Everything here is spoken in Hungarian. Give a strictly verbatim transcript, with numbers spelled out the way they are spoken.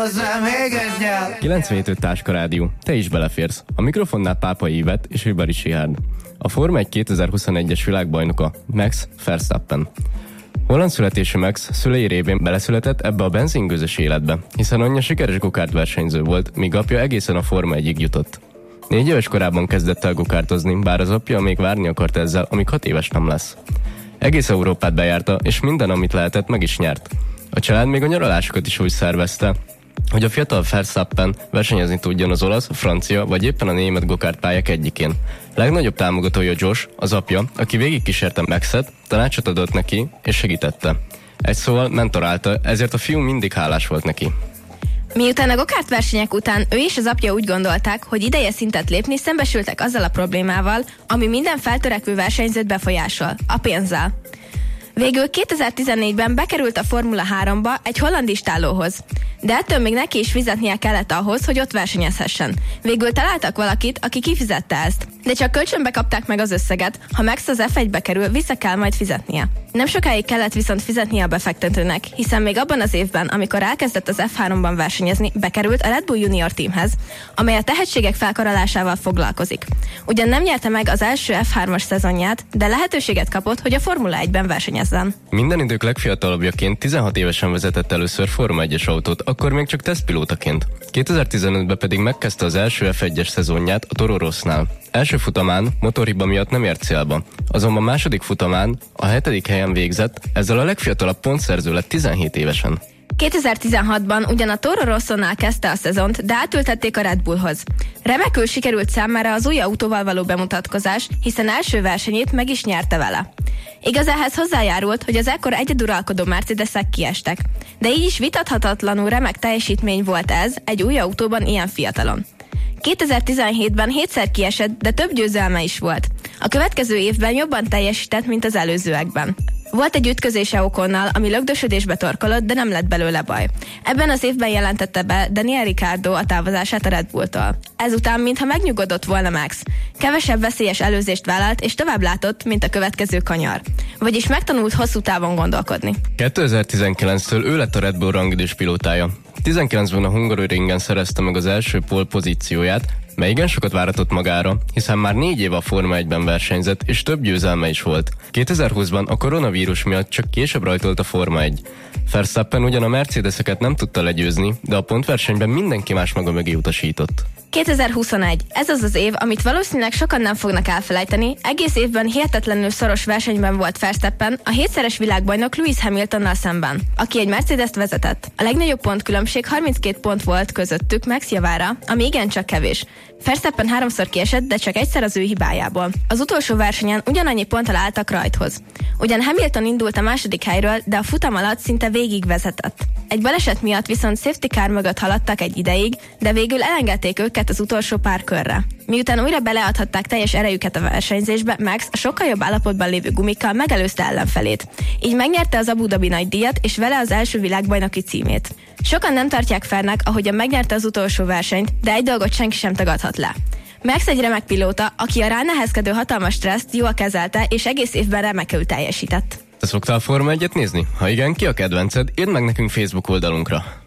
hozzá még egyel. kilencvenhét öt Táska Rádió. Te is beleférsz. A mikrofonnál Pápai Ivett és Hőberi Sihárd. A Forma egy kétezer-huszonegyes világbajnoka Max Verstappen. Holland születésű Max szülei révén beleszületett ebbe a benzingőzös életbe, hiszen anyja sikeres gokárt versenyző volt, míg apja egészen a Forma egyig jutott. Négy éves korában kezdett el gokártozni, bár az apja még várni akart ezzel, amíg hat éves nem lesz. Egész Európát bejárta, és minden, amit lehetett, meg is nyert. A család még a nyaralásokat is úgy szervezte, hogy a fiatal Verstappen versenyezni tudjon az olasz, francia vagy éppen a német gokártpályák egyikén. Legnagyobb támogatója Josh, az apja, aki végigkísérte Maxet, tanácsot adott neki és segítette. Egy szóval mentorálta, ezért a fiú mindig hálás volt neki. Miután a gokárt versenyek után ő és az apja úgy gondolták, hogy ideje szintet lépni, szembesültek azzal a problémával, ami minden feltörekvő versenyzőt befolyásol, a pénzzel. Végül kétezer-tizennégyben bekerült a Formula háromba egy holland istállóhoz, de ettől még neki is fizetnie kellett ahhoz, hogy ott versenyezhessen. Végül találtak valakit, aki kifizette ezt, de csak kölcsönbe kapták meg az összeget, ha Max az ef egybe kerül, vissza kell majd fizetnie. Nem sokáig kellett viszont fizetnie a befektetőnek, hiszen még abban az évben, amikor elkezdett az ef háromban versenyezni, bekerült a Red Bull Junior Teamhez, amely a tehetségek felkarolásával foglalkozik. Ugyan nem nyerte meg az első ef hármas szezonját, de lehetőséget kapott, hogy a Formula egyben versenyezzen. Minden idők legfiatalabbjaként tizenhat évesen vezetett először Forma egyes autót, akkor még csak tesztpilótaként. kétezer-tizenötben pedig megkezdte az első ef egyes szezonját a Toro Rossnál. Első futamán motorhiba miatt nem ért célba, azonban második futamán a hetedik helyen végzett, ezzel a legfiatalabb pontszerző lett tizenhét évesen. kétezer-tizenhatban ugyan a Toro Rossonál kezdte a szezont, de átültették a Red Bullhoz. Remekül sikerült számára az új autóval való bemutatkozás, hiszen első versenyét meg is nyerte vele. Igaz, ehhez hozzájárult, hogy az ekkor egyeduralkodó Mercedesek kiestek, de így is vitathatatlanul remek teljesítmény volt ez egy új autóban ilyen fiatalon. kétezer-tizenhétben hétszer kiesett, de több győzelme is volt. A következő évben jobban teljesített, mint az előzőekben. Volt egy ütközése Oconnal, ami lögdösödésbe torkolott, de nem lett belőle baj. Ebben az évben jelentette be Daniel Ricciardo a távozását a Red Bulltól. Ezután, mintha megnyugodott volna Max. Kevesebb veszélyes előzést vállalt, és tovább látott, mint a következő kanyar. Vagyis megtanult hosszú távon gondolkodni. kétezer-tizenkilenctől ő lett a Red Bull rangidős pilótája. tizenkilencben a Hungaroringen szerezte meg az első pole pozícióját, mely igen sokat váratott magára, hiszen már négy éve a Forma egyben versenyzett, és több győzelme is volt. kétezer-húszban a koronavírus miatt csak később rajtolt a Forma egy. Verstappen ugyan a Mercedeseket nem tudta legyőzni, de a pontversenyben mindenki más maga mögé utasított. kétezer-huszonegy. Ez az az év, amit valószínűleg sokan nem fognak elfelejteni. Egész évben hihetetlenül szoros versenyben volt Verstappen a hétszeres világbajnok Lewis Hamiltonnal szemben, aki egy Mercedes-t vezetett. A legnagyobb pontkülönbség harminckét pont volt közöttük Max javára, ami igencsak kevés. Verstappen háromszor kiesett, de csak egyszer az ő hibájából. Az utolsó versenyen ugyanannyi ponttal álltak rajthoz. Ugyan Hamilton indult a második helyről, de a futam alatt szinte végig vezetett. Egy baleset miatt viszont safety car mögött haladtak egy ideig, de végül elengedték őket az utolsó pár körre. Miután újra beleadhatták teljes erejüket a versenyzésbe, Max a sokkal jobb állapotban lévő gumikkal megelőzte ellenfelét. Így megnyerte az Abu Dhabi nagydíjat, és vele az első világbajnoki címét. Sokan nem tartják fernek, ahogyan megnyerte az utolsó versenyt, de egy dolgot senki sem tagadhat le. Max egy remek pilóta, aki a ránehezkedő hatalmas stresszt jól kezelte, és egész évben remekül teljesített. Te szoktál Forma egyet nézni? Ha igen, ki a kedvenced? Írd meg nekünk Facebook oldalunkra.